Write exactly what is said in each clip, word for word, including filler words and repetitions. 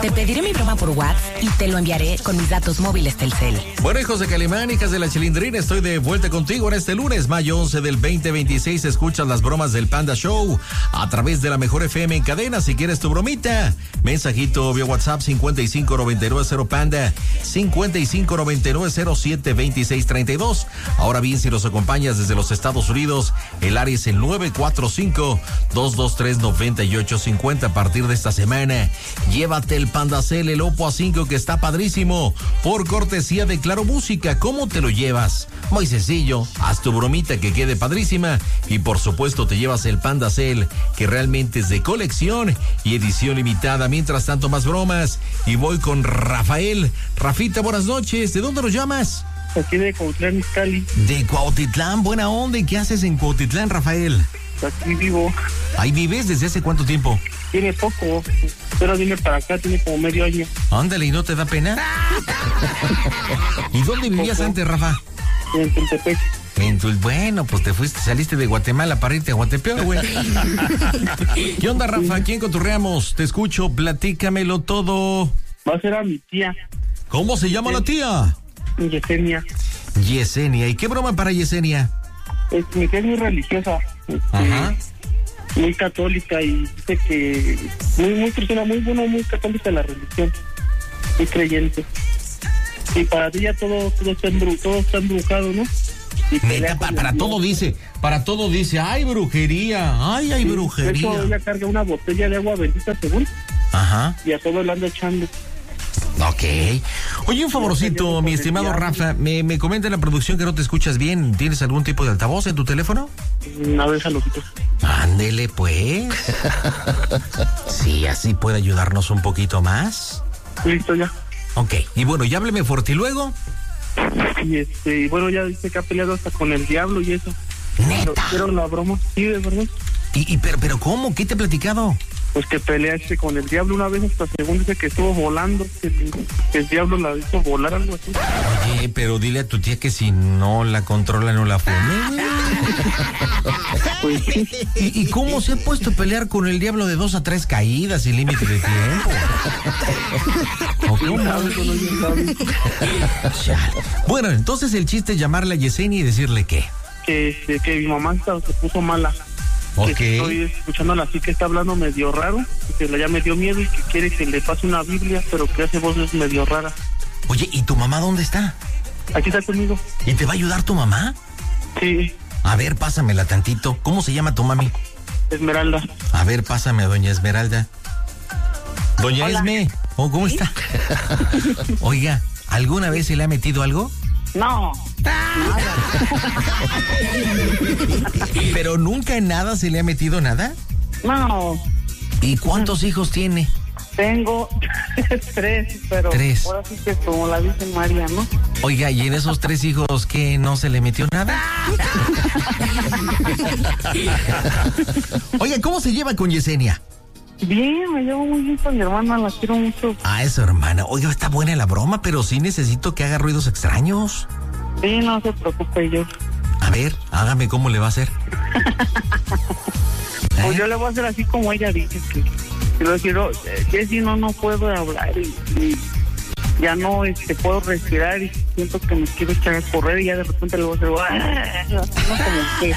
Te pediré mi broma por WhatsApp y te lo enviaré con mis datos móviles Telcel. Bueno, hijos de Calimán, hijas de la Chilindrina, estoy de vuelta contigo en este lunes, mayo once del veinte veintiséis. Escuchas las bromas del Panda Show a través de la Mejor F M en cadena. Si quieres tu bromita, mensajito vía WhatsApp cincuenta y cinco noventa y nueve cero Panda, cincuenta y cinco noventa y nueve cero siete veintiséis treinta y dos. Ahora bien, si nos acompañas desde los Estados Unidos, el área es el nueve cuatro cinco, dos dos tres, nueve ocho cinco cero. A partir de esta semana, llévate el Pandacel, el Oppo A cinco, que está padrísimo, por cortesía de Claro Música. ¿Cómo te lo llevas? Muy sencillo, haz tu bromita que quede padrísima y por supuesto te llevas el Pandacel, que realmente es de colección y edición limitada. Mientras tanto, más bromas y voy con Rafael. Rafita, buenas noches. ¿De dónde nos llamas? Aquí de Cuautitlán, Izcalli. De Cuautitlán, buena onda. ¿Y qué haces en Cuautitlán, Rafael? Aquí vivo. ¿Ahí vives desde hace cuánto tiempo? Tiene poco, pero vine para acá, tiene como medio año. Ándale, ¿y no te da pena? ¿Y dónde vivías poco. antes, Rafa? En Tultepec. En Tul... Bueno, pues te fuiste, saliste de Guatemala para irte a Guatepeor, güey. ¿Qué onda, Rafa? ¿Quién cotorreamos? Te escucho, platícamelo todo. Va a ser a mi tía. ¿Cómo se llama sí. la tía? Yesenia. Yesenia. ¿Y qué broma para Yesenia? Es, mi tía es muy religiosa. Ajá. Muy católica y dice que muy muy cristiana, muy bueno, muy católica la religión, muy creyente. Y para ella todo todo está embru, todo está embrujado, ¿no? Y Neta, para, para todo dice, para todo dice, ay brujería, ay hay sí, brujería. De hecho, ella carga una botella de agua bendita según. Ajá. Y a todo le anda echando. Ok. Oye, un favorcito, mi estimado Rafa, me, me comenta en la producción que no te escuchas bien. ¿Tienes algún tipo de altavoz en tu teléfono? Una vez a los dos. Ándele, pues. Sí, así puede ayudarnos un poquito más. Listo, ya. Ok, y bueno, ya hábleme fuerte y luego. Y este, y bueno, ya dice que ha peleado hasta con el diablo y eso. ¿Neta? Pero la broma, sí, de verdad. ¿Y, y pero, pero cómo? ¿Qué te he platicado? Pues que peleaste con el diablo una vez, hasta según dice que estuvo volando, que, que el diablo la hizo volar, algo así. Oye, pero dile a tu tía que si no la controla, no la fume. Pues sí. ¿Y, ¿Y cómo se ha puesto a pelear con el diablo de dos a tres caídas sin límite de tiempo? ¿O cómo? Bueno, entonces el chiste es llamarle a Yesenia y decirle qué. Que, que mi mamá está, se puso mala. Okay. Que estoy escuchándola así que está hablando medio raro, que ya me dio miedo y que quiere que le pase una Biblia, pero que hace voces medio raras. Oye, ¿y tu mamá dónde está? Aquí está conmigo. ¿Y te va a ayudar tu mamá? Sí. A ver, pásamela tantito. ¿Cómo se llama tu mami? Esmeralda. A ver, pásame a doña Esmeralda. Doña Hola. Esme, oh, ¿cómo ¿Sí? está? Oiga, ¿alguna vez se le ha metido algo? No. ¿Pero nunca en nada se le ha metido nada? No. ¿Y cuántos hijos tiene? Tengo tres, pero Tres. ahora sí que como la dice María, ¿no? Oiga, ¿y en esos tres hijos qué, no se le metió nada? Oiga, ¿cómo se lleva con Yesenia? Bien, me llevo muy bien con mi hermana, la quiero mucho. Ah, es su hermana. Oiga, está buena la broma, pero sí necesito que haga ruidos extraños. Sí, no se preocupe yo. A ver, hágame cómo le va a hacer. Pues ¿Eh? yo le voy a hacer así como ella dice que... que lo quiero, eh, que si no, no puedo hablar y, y ya no este, puedo respirar y siento que me quiero echar a correr y ya de repente le voy a hacer... ¡ah! No, como que...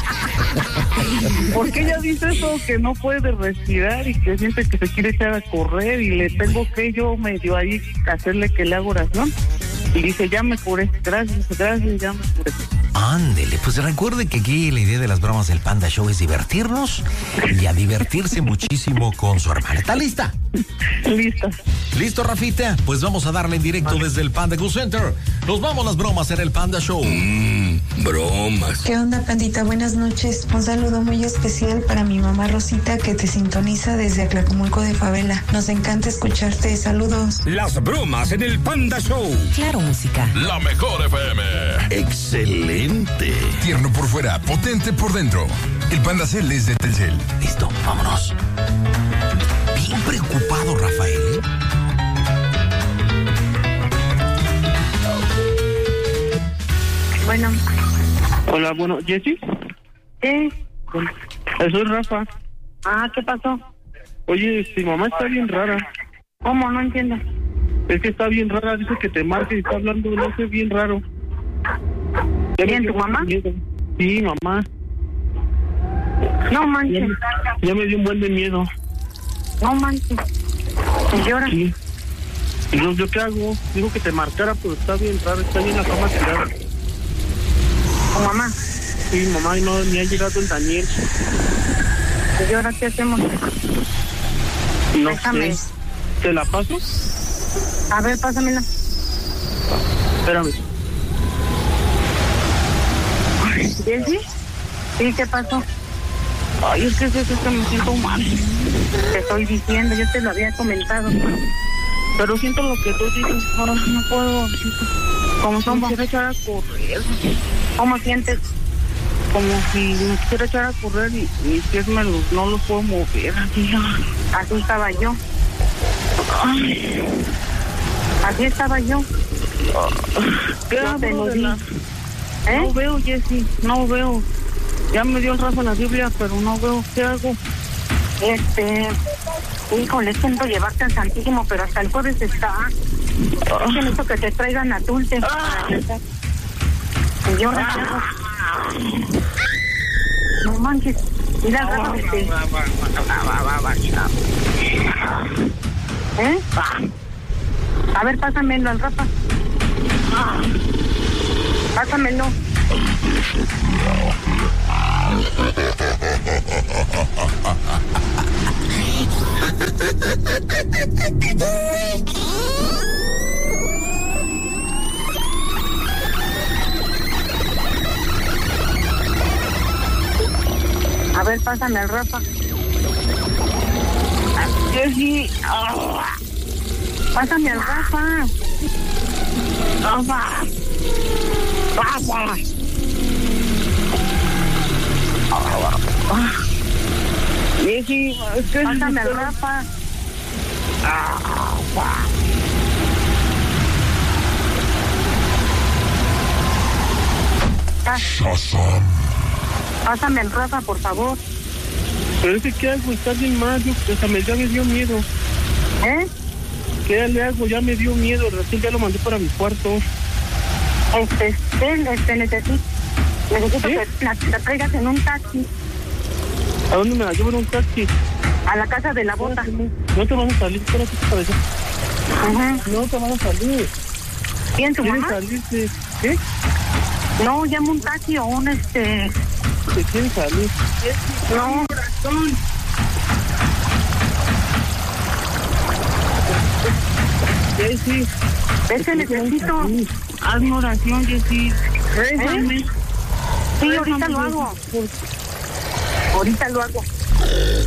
¿Por qué ella dice eso? Que no puede respirar y que siente que se quiere echar a correr y le tengo que yo medio ahí hacerle que le haga oración. Y dice, ya me curé, gracias, gracias, ya me curé. Ándele, pues recuerde que aquí la idea de las bromas del Panda Show es divertirnos y a divertirse muchísimo con su hermana. ¿Está lista? Lista. ¿Listo, Rafita? Pues vamos a darle en directo vale. desde el Panda Go Center. Nos vamos las bromas en el Panda Show. Mmm, bromas. ¿Qué onda, Pandita? Buenas noches. Un saludo muy especial para mi mamá Rosita, que te sintoniza desde Atlacomulco de Favela. Nos encanta escucharte. Saludos. Las bromas en el Panda Show. Claro Música. La Mejor F M. Excelente. Tierno por fuera, potente por dentro. El Pandacel es de Telcel. Listo, vámonos. Bien preocupado, Rafael. Bueno. Hola, bueno, ¿Jessy? Sí. Soy Rafa. Ah, ¿qué pasó? Oye, mi mamá está bien rara. ¿Cómo? No entiendo. Es que está bien rara, dice que te marque y está hablando, no sé, bien raro. Ya ¿Bien, me tu dio mamá? miedo. Sí, mamá. No Ya manches. me, ya me dio un buen de miedo. No manches. ¿Y ahora? Sí. Y yo, ¿yo qué hago? Digo que te marcara, pero está bien raro, está bien la cama tirada. ¿Tu mamá? Sí, mamá, y no, ni ha llegado el Daniel. ¿Y ahora qué hacemos? No Déjame. sé. ¿Te la paso? A ver, pásamela. Espérame. ¿Jessy? Sí, ¿qué pasó? Ay, es que es eso, es que me siento mal. Te estoy diciendo, yo te lo había comentado. Pero siento lo que tú dices, ahora no puedo. ¿Cómo Como somos? si me quisiera echar a correr. ¿Cómo sientes? Como si me quisiera echar a correr y mis pies me los, no los puedo mover. Así, Así estaba yo. ay, Así estaba yo. ¿qué Yo hago te lo de di. la- ¿Eh? No veo, Jessy, no veo. Ya me dio el raso la Biblia, pero no veo. ¿Qué hago? Este... Híjole, siento llevarte al Santísimo, pero hasta el jueves está. Es que necesito que te traigan a Dulce. Y yo ahora qué hago. No manches. Mira, rato este. ¿Eh? A ver, pásamelo al Rafa. Pásamelo. A ver, pásame al Rafa. Jessy, Pásame al Rafa. Rafa, Rafa. Jessy, es que Pásame al Rafa. Shazam. Pásame al Rafa, por favor. Pero es que ¿qué hago? Está bien mal, yo, hasta me, ya me dio miedo. ¿Eh? ¿Qué le hago? Ya me dio miedo, recién ya lo mandé para mi cuarto. Este, él, este, necesito, necesito ¿Sí? que la, la traigas en un taxi ¿A dónde me la llevo en un taxi? a la casa de la bota. No te vas a salir, espérate, cabeza. Ajá. No te vas a salir. ¿Quién, tu ¿Quieres mamá? salirte? ¿Qué? No, llama un taxi o un, este... ¿Te quieres salir? No, Corazón. Jessy, es que necesito... hazme oración, Jessy. Rézame. Sí, ahorita lo hago. Ahorita lo hago.